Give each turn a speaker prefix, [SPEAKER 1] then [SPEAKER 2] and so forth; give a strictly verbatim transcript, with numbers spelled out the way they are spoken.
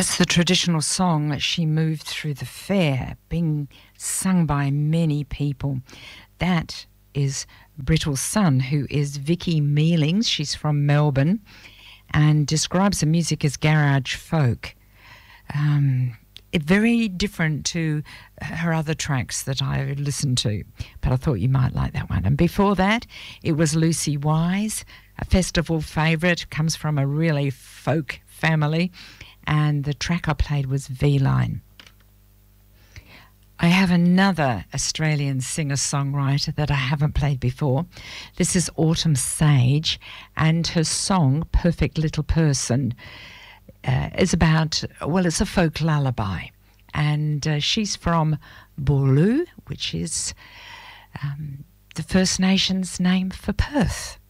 [SPEAKER 1] That's the traditional song that She Moved Through the Fair, being sung by many people. That is Brittle's son, who is Vicky Mealings. She's from Melbourne and describes the music as garage folk. Um, it, very different to her other tracks that I listened to, but I thought you might like that one. And before that, it was Lucy Wise, a festival favourite, comes from a really folk family. And the track I played was V-Line. I have another Australian singer-songwriter that I haven't played before. This is Autumn Sage, and her song, Perfect Little Person, uh, is about, well, it's a folk lullaby. And uh, she's from Boorloo, which is um, the First Nations name for Perth.